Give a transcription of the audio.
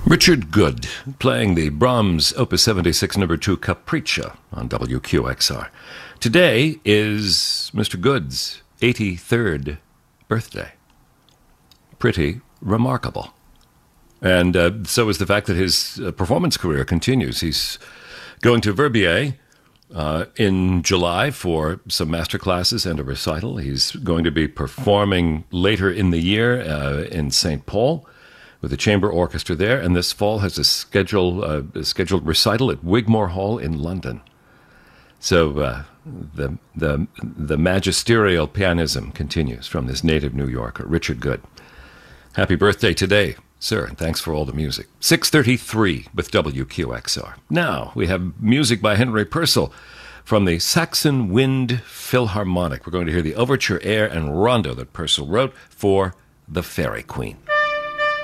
Richard Good playing the Brahms Opus 76 No. 2 Capriccio on WQXR. Today is Mr. Good's 83rd birthday. Pretty remarkable. And so is the fact that his performance career continues. He's going to Verbier in July for some master classes and a recital. He's going to be performing later in the year in St. Paul with the chamber orchestra there, and this fall has a scheduled recital at Wigmore Hall in London. So the magisterial pianism continues from this native New Yorker, Richard Good. Happy birthday today, sir, and thanks for all the music. 6:33 with WQXR. Now we have music by Henry Purcell from the Saxon Wind Philharmonic. We're going to hear the overture, air, and rondo that Purcell wrote for the Fairy Queen.